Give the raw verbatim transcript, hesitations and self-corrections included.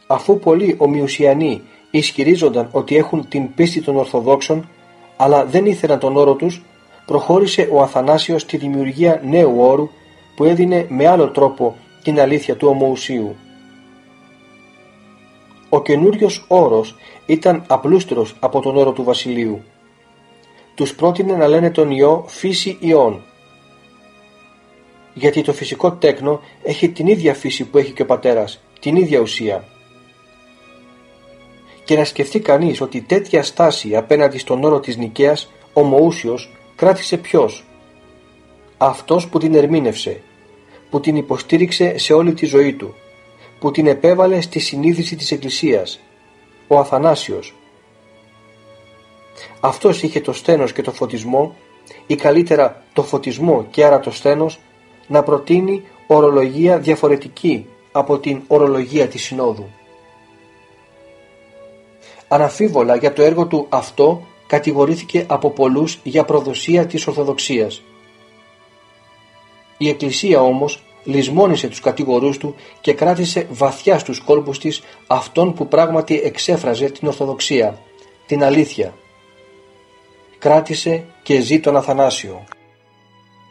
Αφού πολλοί ομοιουσιανοί ισχυρίζονταν ότι έχουν την πίστη των Ορθοδόξων, αλλά δεν ήθελαν τον όρο τους, προχώρησε ο Αθανάσιος στη δημιουργία νέου όρου που έδινε με άλλο τρόπο την αλήθεια του ομοουσίου. Ο καινούριος όρος ήταν απλούστερος από τον όρο του βασιλείου. Τους πρότεινε να λένε τον ιό φύση ιών, γιατί το φυσικό τέκνο έχει την ίδια φύση που έχει και ο πατέρας, την ίδια ουσία. Και να σκεφτεί κανείς ότι τέτοια στάση απέναντι στον όρο της Νικαίας, ομοούσιος, κράτησε ποιος? Αυτός που την ερμήνευσε, που την υποστήριξε σε όλη τη ζωή του, που την επέβαλε στη συνείδηση της Εκκλησίας, ο Αθανάσιος. Αυτός είχε το στένος και το φωτισμό, ή καλύτερα το φωτισμό και άρα το στένος, να προτείνει ορολογία διαφορετική από την ορολογία της Συνόδου. Αναφίβολα για το έργο του αυτό κατηγορήθηκε από πολλούς για προδοσία της Ορθοδοξίας. Η Εκκλησία όμως λησμόνισε τους κατηγορούς του και κράτησε βαθιά στους κόλπους της αυτόν που πράγματι εξέφραζε την Ορθοδοξία, την αλήθεια. Κράτησε και ζει τον Αθανάσιο.